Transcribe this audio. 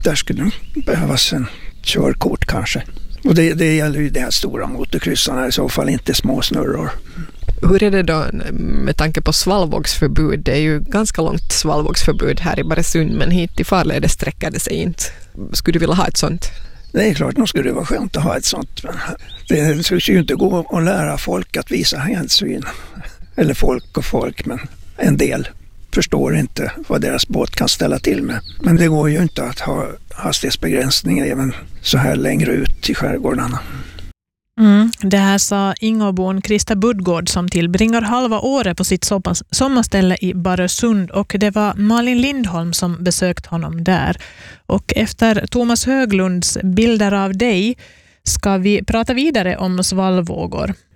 Där skulle det behövas en körkort kanske. Och det gäller ju de här stora motorkryssarna, i så fall inte små snurror. Hur är det då med tanke på svallvågsförbud? Det är ju ganska långt svallvågsförbud här i Baresund, men hit till farledes sträcker det sig inte. Skulle du vilja ha ett sånt? Det är klart, nog skulle det vara skönt att ha ett sånt. Men det skulle ju inte gå att lära folk att visa hänsyn. Eller folk, men en del förstår inte vad deras båt kan ställa till med. Men det går ju inte att ha hastighetsbegränsningar även så här längre ut i skärgårdarna. Det här sa Ingåbon Krista Budgård som tillbringar halva året på sitt sommarställe i Baresund, och det var Malin Lindholm som besökt honom där. Och efter Thomas Höglunds bilder av dig ska vi prata vidare om svallvågor.